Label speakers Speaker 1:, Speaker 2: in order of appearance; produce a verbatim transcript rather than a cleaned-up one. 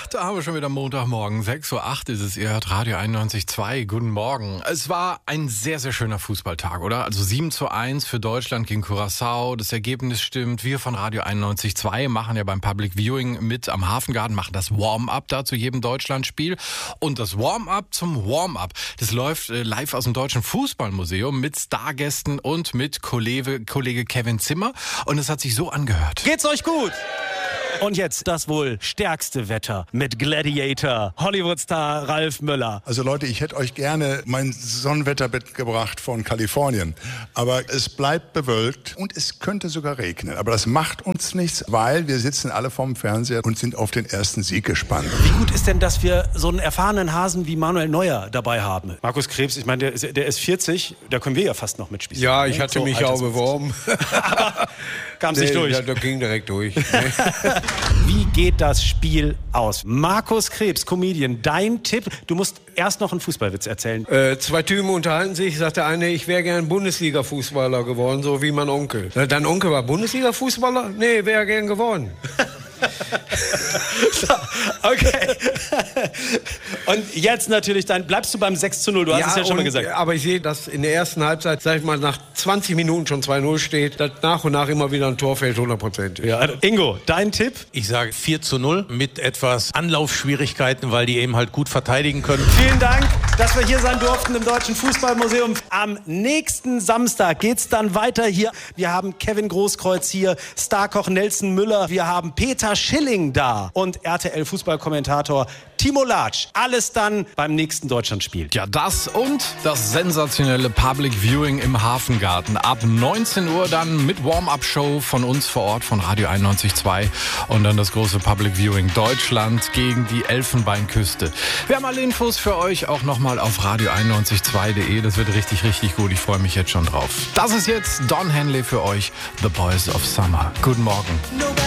Speaker 1: Da haben wir schon wieder Montagmorgen, sechs Uhr acht ist es, ihr hört Radio einundneunzig Komma zwei, guten Morgen. Es war ein sehr, sehr schöner Fußballtag, oder? Also sieben zu eins für Deutschland gegen Curaçao, das Ergebnis stimmt. Wir von Radio einundneunzig Komma zwei machen ja beim Public Viewing mit am Hafengarten, machen das Warm-up da zu jedem Deutschlandspiel. Und das Warm-up zum Warm-up, das läuft äh, live aus dem Deutschen Fußballmuseum mit Stargästen und mit Kollege, Kollege Kevin Zimmer. Und es hat sich so angehört.
Speaker 2: Geht's euch gut? Und jetzt das wohl stärkste Wetter mit Gladiator, Hollywood-Star Ralf Möller.
Speaker 3: Also Leute, ich hätte euch gerne mein Sonnenwetter mitgebracht von Kalifornien. Aber es bleibt bewölkt und es könnte sogar regnen. Aber das macht uns nichts, weil wir sitzen alle vorm Fernseher und sind auf den ersten Sieg gespannt.
Speaker 2: Wie gut ist denn, dass wir so einen erfahrenen Hasen wie Manuel Neuer dabei haben? Markus Krebs, ich meine, der ist, der ist vierzig, da können wir ja fast noch mitspielen.
Speaker 4: Ja, ich hatte
Speaker 2: so
Speaker 4: mich auch beworben.
Speaker 2: Aber kam sich durch.
Speaker 4: Ja, das ging direkt durch.
Speaker 2: Wie geht das Spiel aus? Markus Krebs, Comedian, dein Tipp? Du musst erst noch einen Fußballwitz erzählen.
Speaker 4: Äh, zwei Typen unterhalten sich, sagt der eine, ich wäre gern Bundesliga-Fußballer geworden, so wie mein Onkel. Dein Onkel war Bundesliga-Fußballer? Nee, wäre gern geworden.
Speaker 2: So, okay. Und jetzt natürlich, dann bleibst du beim sechs zu null, du hast
Speaker 4: ja,
Speaker 2: es ja schon
Speaker 4: und,
Speaker 2: mal gesagt.
Speaker 4: Aber ich sehe, dass in der ersten Halbzeit, sag ich mal, nach zwanzig Minuten schon zwei null steht, dass nach und nach immer wieder ein Tor fällt, hundert Prozent.
Speaker 2: Ja, Ingo, dein Tipp?
Speaker 5: Ich sage vier zu null mit etwas Anlaufschwierigkeiten, weil die eben halt gut verteidigen können.
Speaker 2: Vielen Dank, dass wir hier sein durften im Deutschen Fußballmuseum. Am nächsten Samstag geht's dann weiter hier. Wir haben Kevin Großkreuz hier, Starkoch Nelson Müller, wir haben Peter Schilling da und R T L-Fußballkommentator Timo Latsch. Alles dann beim nächsten Deutschlandspiel.
Speaker 1: Ja, das und das sensationelle Public Viewing im Hafengarten. Ab neunzehn Uhr dann mit Warm-Up-Show von uns vor Ort von Radio einundneunzig Komma zwei und dann das große Public Viewing Deutschland gegen die Elfenbeinküste. Wir haben alle Infos für euch auch nochmal auf radio einundneunzig Komma zwei punkt de. Das wird richtig, richtig gut. Ich freue mich jetzt schon drauf. Das ist jetzt Don Henley für euch, The Boys of Summer. Guten Morgen.